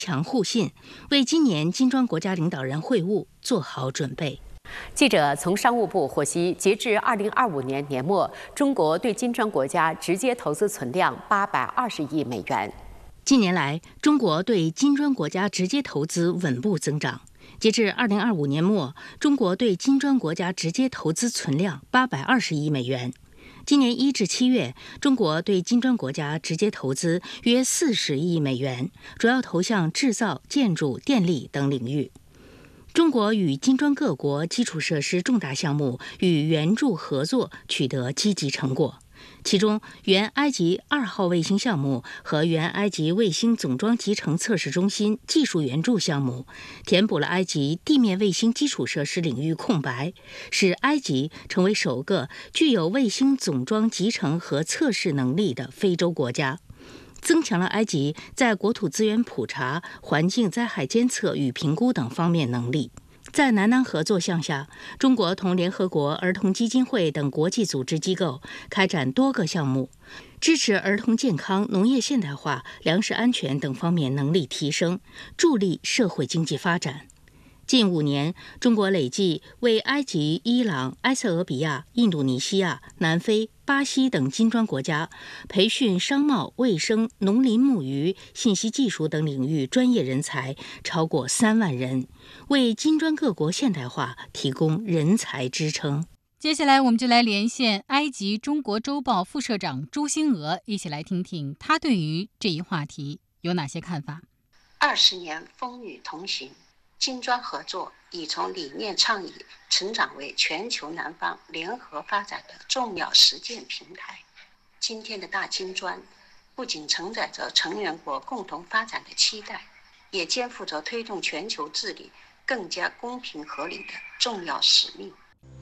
强互信，为今年金砖国家领导人会晤做好准备。 记者从商务部获悉，截至2025年年末，中国对金砖国家直接投资存量820亿美元。 近年来，中国对金砖国家直接投资稳步增长。截至2025年末，中国对金砖国家直接投资存量820亿美元。今年1至7月，中国对金砖国家直接投资约40亿美元，主要投向制造、建筑、电力等领域。中国与金砖各国基础设施重大项目与援助合作取得积极成果。其中，原埃及2号卫星项目和原埃及卫星总装集成测试中心技术援助项目，填补了埃及地面卫星基础设施领域空白，使埃及成为首个具有卫星总装集成和测试能力的非洲国家，增强了埃及在国土资源普查、环境灾害监测与评估等方面能力。在南南合作项下，中国同联合国儿童基金会等国际组织机构开展多个项目，支持儿童健康、农业现代化、粮食安全等方面能力提升，助力社会经济发展。近5年，中国累计为埃及、伊朗、埃塞俄比亚、印度尼西亚、南非、巴西等金砖国家培训商贸、卫生、农林牧渔、信息技术等领域专业人才超过3万人，为金砖各国现代化提供人才支撑。 接下来我们就来连线埃及中国周报副社长朱星娥，一起来听听他对于这一话题有哪些看法。 20年风雨同行，金砖合作已从理念倡议成长为全球南方联合发展的重要实践平台。今天的大金砖不仅承载着成员国共同发展的期待，也肩负着推动全球治理更加公平合理的重要使命。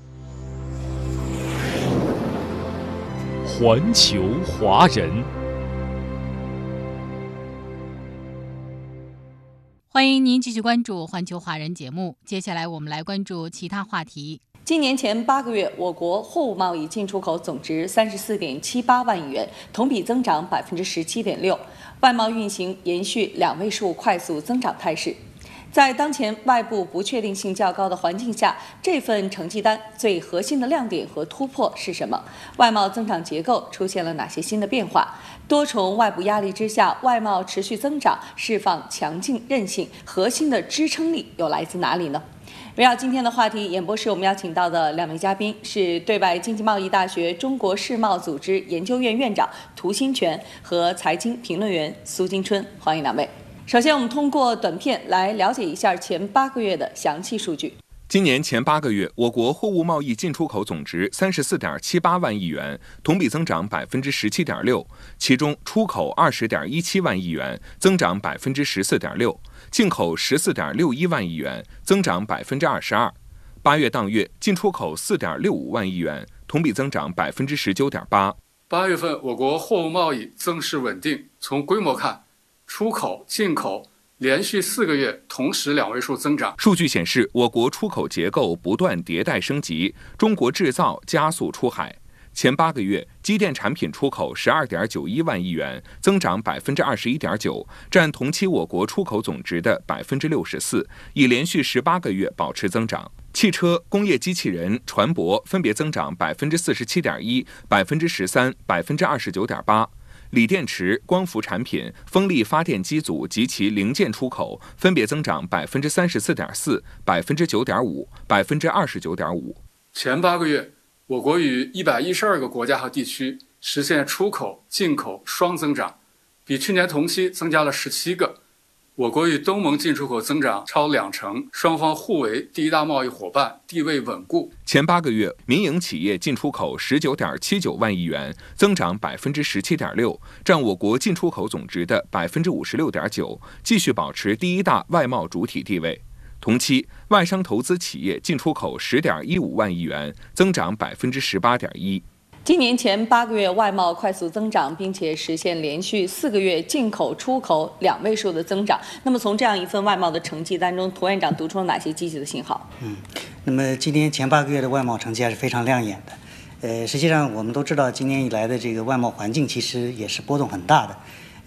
环球华人， 欢迎您继续关注环球华人节目。接下来我们来关注其他话题。 今年前8个月，我国货物贸易进出口总值34.78万亿元，同比增长17.6%，外贸运行延续2位数快速增长态势。在当前外部不确定性较高的环境下，这份成绩单最核心的亮点和突破是什么？外贸增长结构出现了哪些新的变化？多重外部压力之下，外贸持续增长，释放强劲韧性，核心的支撑力又来自哪里呢？围绕今天的话题，演播室我们邀请到的2位嘉宾是对外经济贸易大学中国世贸组织研究院院长涂新全和财经评论员苏金春，欢迎2位。首先，我们通过短片来了解一下前8个月的详细数据。 今年前8个月，我国货物贸易进出口总值34.78万亿元，同比增长17.6%，其中出口20.17万亿元，增长14.6%，进口14.61万亿元，增长22%。8月当月进出口4.65万亿元，同比增长19.8%。 8月份，我国货物贸易增势稳定，从规模看，出口、进口连续4个月同时2位数增长。 数据显示，我国出口结构不断迭代升级，中国制造加速出海。前8个月，机电产品出口12.91万亿元，增长21.9%，占同期我国出口总值的64%，已连续18个月保持增长。汽车、工业机器人、船舶分别增长47.1%、13%、29.8%。锂电池、光伏产品、风力发电机组及其零件出口分别增长34.4%、9.5%、29.5%。 前8个月，我国与112个国家和地区实现出口、进口双增长，比去年同期增加了17个。我国与东盟进出口增长超20%，双方互为第1大贸易伙伴，地位稳固。 前8个月，民营企业进出口19.79万亿元，增长17.6%，占我国进出口总值的56.9%，继续保持第1大外贸主体地位。同期，外商投资企业进出口10.15万亿元，增长18.1%。 今年前8个月，外贸快速增长，并且实现连续4个月进口、出口2位数的增长。那么从这样一份外贸的成绩单中，涂院长读出了哪些积极的信号？ 那么今年前8个月的外贸成绩还是非常亮眼的。实际上我们都知道，今年以来的这个外贸环境其实也是波动很大的。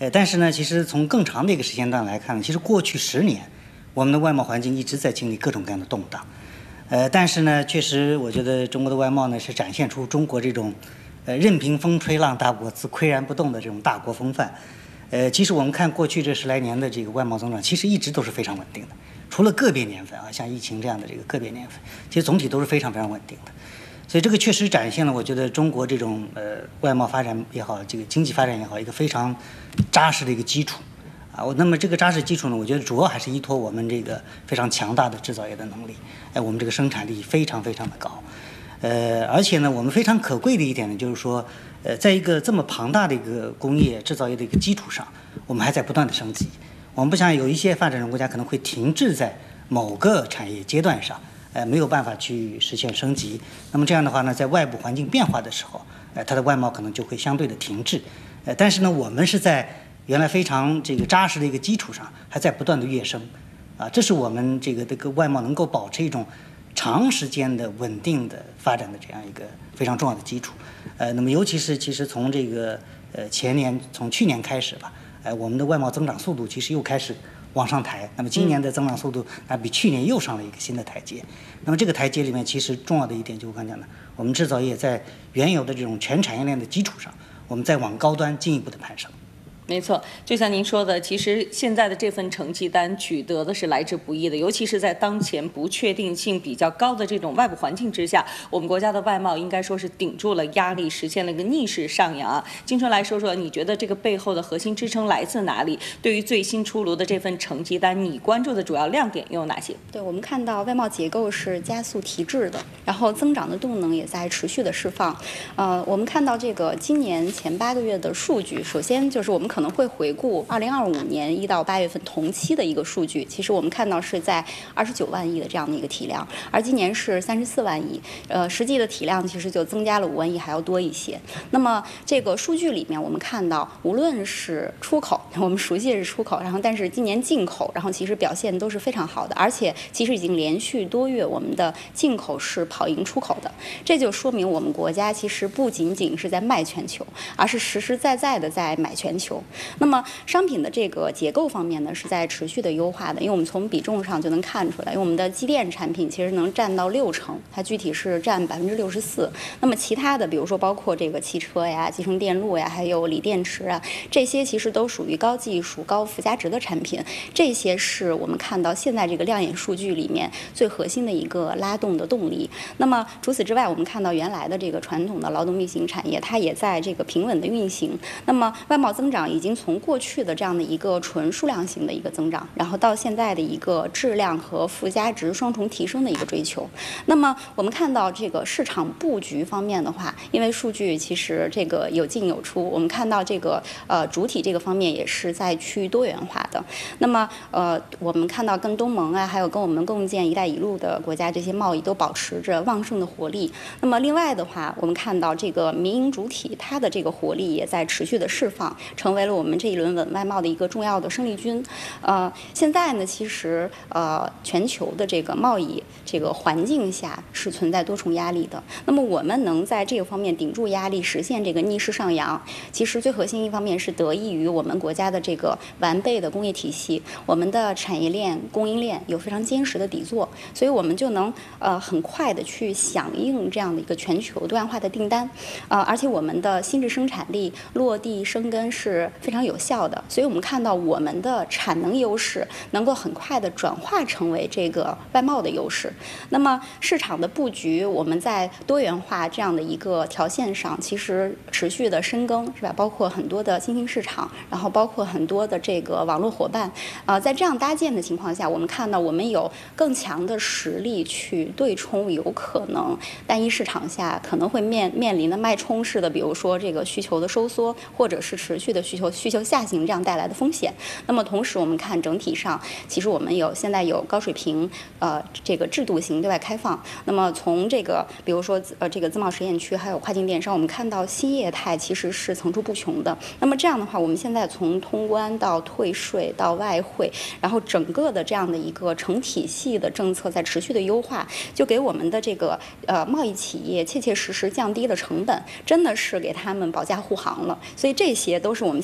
但是呢，其实从更长的一个时间段来看呢，其实过去10年，我们的外贸环境一直在经历各种各样的动荡。但是呢，确实我觉得中国的外贸呢是展现出中国这种任凭风吹浪打我自岿然不动的这种大国风范。其实我们看过去这10来年的这个外贸增长，其实一直都是非常稳定的，除了个别年份啊，像疫情这样的这个个别年份，其实总体都是非常非常稳定的。所以这个确实展现了我觉得中国这种外贸发展也好，这个经济发展也好，一个非常扎实的一个基础啊。那么这个扎实基础呢，我觉得主要还是依托我们这个非常强大的制造业的能力，我们这个生产力非常非常的高。而且呢，我们非常可贵的一点呢，就是说，在一个这么庞大的一个工业制造业的一个基础上，我们还在不断的升级。我们不像有一些发展中国家可能会停滞在某个产业阶段上，没有办法去实现升级。那么这样的话呢，在外部环境变化的时候，它的外贸可能就会相对的停滞。但是呢，我们是在原来非常这个扎实的一个基础上，还在不断的跃升，啊，这是我们这个外贸能够保持一种长时间的稳定的发展的这样一个非常重要的基础。那么尤其是其实从这个从去年开始吧，我们的外贸增长速度其实又开始往上抬。那么今年的增长速度比去年又上了一个新的台阶。那么这个台阶里面，其实重要的一点就我刚才讲的，我们制造业在原有的这种全产业链的基础上，我们再往高端进一步的攀升。 没错，就像您说的，其实现在的这份成绩单取得的是来之不易的，尤其是在当前不确定性比较高的这种外部环境之下，我们国家的外贸应该说是顶住了压力，实现了一个逆势上扬啊。金春来说说，你觉得这个背后的核心支撑来自哪里？对于最新出炉的这份成绩单，你关注的主要亮点又有哪些？ 对，我们看到外贸结构是加速提质的，然后增长的动能也在持续的释放。我们看到这个今年前8个月的数据，首先就是我们可能会回顾2025年1到8月份同期的一个数据，其实我们看到是在29万亿的这样的一个体量，而今年是34万亿，实际的体量其实就增加了5万亿还要多一些。那么这个数据里面，我们看到无论是出口，我们熟悉的是出口，然后但是今年进口，然后其实表现都是非常好的，而且其实已经连续多月我们的进口是跑赢出口的，这就说明我们国家其实不仅仅是在卖全球，而是实实在在的在买全球。那么商品的这个结构方面呢，是在持续的优化的，因为我们从比重上就能看出来，因为我们的机电产品其实能占到60%，它具体是占64%。那么其他的，比如说包括这个汽车呀、集成电路呀，还有锂电池啊，这些其实都属于高技术、高附加值的产品。这些是我们看到现在这个亮眼数据里面最核心的一个拉动的动力。那么除此之外，我们看到原来的这个传统的劳动密型产业，它也在这个平稳的运行。那么外贸增长已经从过去的这样的一个纯数量型的一个增长，然后到现在的一个质量和附加值双重提升的一个追求。那么我们看到这个市场布局方面的话，因为数据其实这个有进有出，我们看到这个主体这个方面也是在趋于多元化的。那么我们看到跟东盟啊，还有跟我们共建“一带一路”的国家，这些贸易都保持着旺盛的活力。那么另外的话，我们看到这个民营主体它的这个活力也在持续的释放，成为了我们这一轮稳外贸的一个重要的生力军。现在呢，其实全球的这个贸易这个环境下是存在多重压力的。那么我们能在这个方面顶住压力，实现这个逆势上扬，其实最核心一方面是得益于我们国家的这个完备的工业体系，我们的产业链、供应链有非常坚实的底座，所以我们就能很快的去响应这样的一个全球多样化的订单，而且我们的新质生产力落地生根是非常有效的，所以我们看到我们的产能优势能够很快的转化成为这个外贸的优势。那么市场的布局，我们在多元化这样的一个条线上，其实持续的深耕，是吧？包括很多的新兴市场，然后包括很多的这个网络伙伴，在这样搭建的情况下，我们看到我们有更强的实力去对冲有可能单一市场下可能会面临的脉冲式的，比如说这个需求的收缩，或者是持续的需求下行这样带来的风险。那么同时我们看整体上，其实我们现在有高水平这个制度型对外开放。那么从这个比如说这个自贸实验区还有跨境电商，我们看到新业态其实是层出不穷的。那么这样的话，我们现在从通关到退税到外汇，然后整个的这样的一个成体系的政策在持续的优化，就给我们的这个贸易企业切切实实降低了成本，真的是给他们保驾护航了。所以这些都是我们现在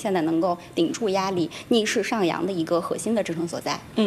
现在能够顶住压力、逆势上扬的一个核心的支撑所在。